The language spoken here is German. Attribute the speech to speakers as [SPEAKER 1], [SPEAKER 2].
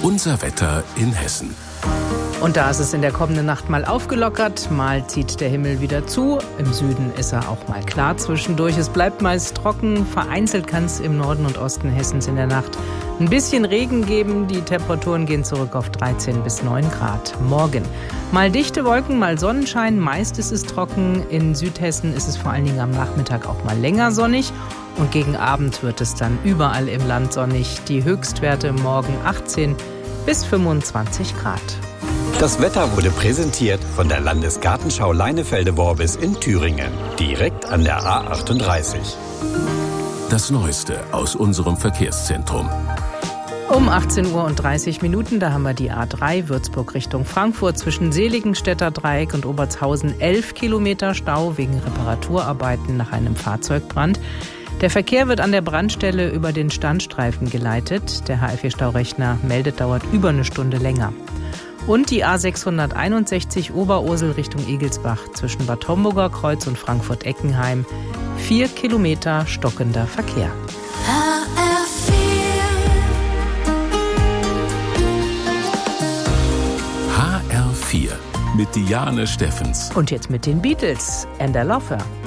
[SPEAKER 1] Unser Wetter in Hessen.
[SPEAKER 2] Und da ist es in der kommenden Nacht mal aufgelockert, mal zieht der Himmel wieder zu. Im Süden ist er auch mal klar zwischendurch. Es bleibt meist trocken. Vereinzelt kann es im Norden und Osten Hessens in der Nacht ein bisschen Regen geben. Die Temperaturen gehen zurück auf 13 bis 9 Grad. Morgen mal dichte Wolken, mal Sonnenschein. Meist ist es trocken. In Südhessen ist es vor allen Dingen am Nachmittag auch mal länger sonnig. Und gegen Abend wird es dann überall im Land sonnig. Die Höchstwerte morgen 18 bis 25 Grad.
[SPEAKER 3] Das Wetter wurde präsentiert von der Landesgartenschau Leinefelde-Worbis in Thüringen, direkt an der A38.
[SPEAKER 1] Das Neueste aus unserem Verkehrszentrum.
[SPEAKER 2] Um 18:30 Uhr, da haben wir die A3 Würzburg Richtung Frankfurt zwischen Seligenstädter Dreieck und Obertshausen 11 Kilometer Stau wegen Reparaturarbeiten nach einem Fahrzeugbrand. Der Verkehr wird an der Brandstelle über den Standstreifen geleitet. Der HF4-Staurechner meldet, dauert über eine Stunde länger. Und die A661 Oberursel Richtung Egelsbach zwischen Bad Homburger Kreuz und Frankfurt-Eckenheim. 4 Kilometer stockender Verkehr.
[SPEAKER 1] HR4 mit Diane Steffens.
[SPEAKER 2] Und jetzt mit den Beatles and I Love Her.